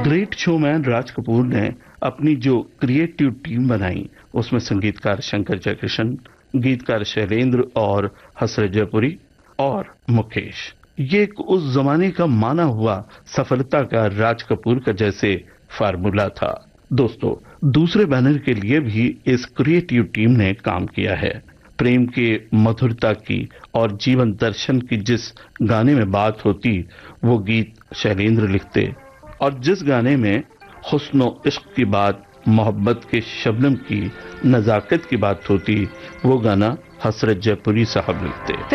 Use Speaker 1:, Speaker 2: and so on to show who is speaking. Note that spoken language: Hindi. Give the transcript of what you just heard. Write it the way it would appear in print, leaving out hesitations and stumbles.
Speaker 1: ग्रेट शोमैन राज कपूर ने अपनी जो क्रिएटिव टीम बनाई उसमें संगीतकार शंकर जयकिशन, गीतकार शैलेंद्र और हसरत जयपुरी और मुकेश। ये एक उस जमाने का माना हुआ सफलता का राज कपूर का जैसे फार्मूला था। दोस्तों, दूसरे बैनर के लिए भी इस क्रिएटिव टीम ने काम किया है। प्रेम के मधुरता की और जीवन दर्शन की जिस गाने में बात होती वो गीत शैलेंद्र लिखते, और जिस गाने में हुस्न इश्क की बात, मोहब्बत के शबनम की, नजाकत की बात होती वो गाना हसरत जयपुरी साहब लिखते।